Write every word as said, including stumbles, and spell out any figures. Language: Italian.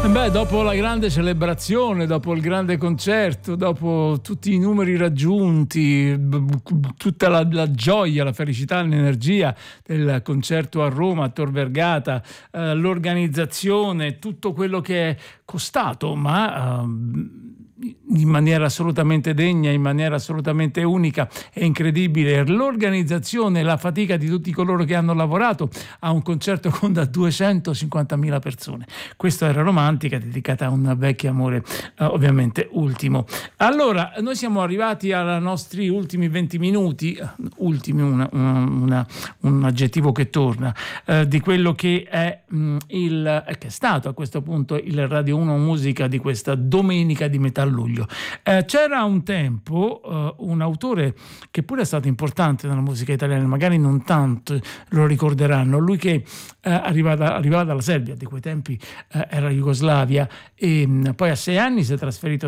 Beh, dopo la grande celebrazione, dopo il grande concerto, dopo tutti i numeri raggiunti, tutta la, la gioia, la felicità, l'energia del concerto a Roma, a Tor Vergata, eh, l'organizzazione, tutto quello che è costato, ma eh, in maniera assolutamente degna, in maniera assolutamente unica e incredibile, l'organizzazione, la fatica di tutti coloro che hanno lavorato a un concerto con da duecentocinquantamila persone. Questo era Romantica, dedicata a un vecchio amore, eh, ovviamente ultimo. Allora, noi siamo arrivati ai nostri ultimi venti minuti, ultimi una, una, una, un aggettivo che torna, eh, di quello che è mh, il che è stato a questo punto il Radio uno Musica di questa domenica di metà luglio. Eh, c'era un tempo eh, un autore che pure è stato importante nella musica italiana, magari non tanto lo ricorderanno, lui che eh, arrivava, arrivava dalla Serbia, di quei tempi eh, era Jugoslavia, e mh, poi a sei anni si è trasferito